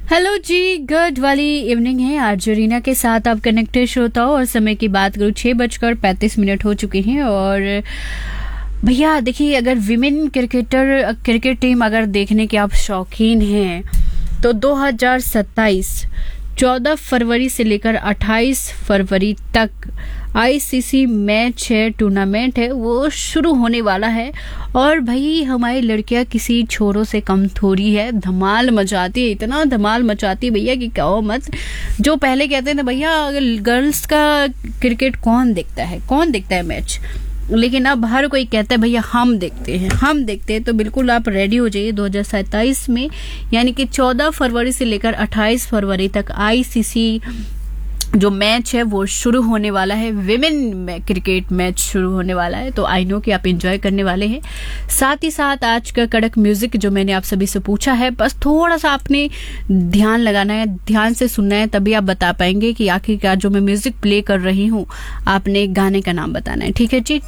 Hello जी, good वाली evening है। RJ Reena के साथ आप कनेक्टेड श्रोताओं और समय की बात करूँ 6:35 हो चुके हैं। और भैया देखिए, अगर विमेन क्रिकेट टीम अगर देखने के आप शौकीन हैं तो 2027 14 फरवरी से लेकर 28 फरवरी तक आईसीसी मैच है, टूर्नामेंट है, वो शुरू होने वाला है। और भाई हमारी लड़कियां किसी छोरों से कम थोड़ी है, धमाल मचाती है, इतना धमाल मचाती है भैया कि कहो मत। जो पहले कहते हैं ना भैया, गर्ल्स का क्रिकेट कौन देखता है मैच, लेकिन अब हर कोई कहता है भैया हम देखते हैं। तो बिल्कुल आप रेडी हो जाइए 2027 में, यानी कि 14 फरवरी से लेकर 28 फरवरी तक आईसीसी जो मैच है वो शुरू होने वाला है। विमेन क्रिकेट मैच शुरू होने वाला है, तो आई नो कि आप एंजॉय करने वाले हैं। साथ ही साथ आज का कड़क म्यूजिक जो मैंने आप सभी से पूछा है, बस थोड़ा सा आपने ध्यान लगाना है, ध्यान से सुनना है, तभी आप बता पाएंगे कि आखिरकार जो मैं म्यूजिक प्ले कर रही हूँ आपने गाने का नाम बताना है। ठीक है जी,